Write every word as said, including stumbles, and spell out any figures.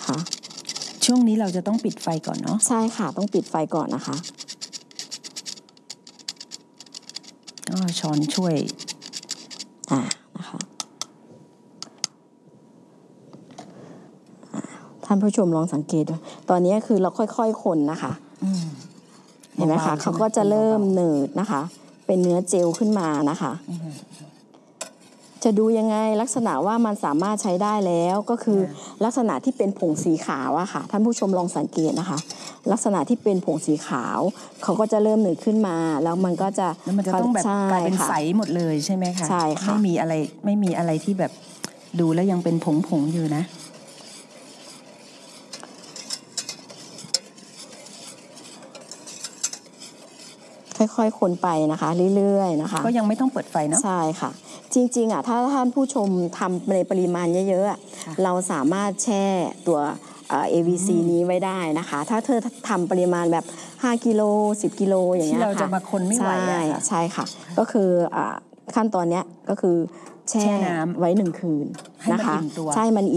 นะคะช่วงนี้เราจะต้องปิดไฟก่อนเนาะใช่ค่ะต้องปิดไฟก่อนนะคะอ๋อช้อนช่วยอ่านะคะท่านผู้ชมลองสังเกตดูตอนนี้คือเราค่อยๆคนนะคะเห็นไหมคะเขาก็จะเริ่มหนืดนะคะเป็นเนื้อเจลขึ้นมานะคะจะดูยังไงลักษณะว่ามันสามารถใช้ได้แล้วก็คือลักษณะที่เป็นผงสีขาวอะค่ะท่านผู้ชมลองสังเกตนะคะลักษณะที่เป็นผงสีขาวเขาก็จะเริ่มหนืดขึ้นมาแล้วมันก็จะแล้วมันจะต้องแบบกลายเป็นใสหมดเลยใช่ไหมคะใช่ค่ะไม่มีอะไรไม่มีอะไรที่แบบดูแล้วยังเป็นผงๆอยู่นะค่อยๆคนไปนะคะเรื่อยๆนะคะก็ยังไม่ต้องเปิดไฟเนาะใช่ค่ะจริงๆอ่ะถ้าท่านผู้ชมทำในปริมาณเยอะๆเราสามารถแช่ตัว เอ วี ซี นี้ไว้ได้นะคะถ้าเธอทำปริมาณแบบห้ากิโลสิบกิโลอย่างเงี้ยค่ะที่เราจะมาคนไม่ไหวอะค่ะใช่ค่ะก็คือขั้นตอนเนี้ยก็คือแช่ไว้หนึ่งคืนนะคะใช่มัน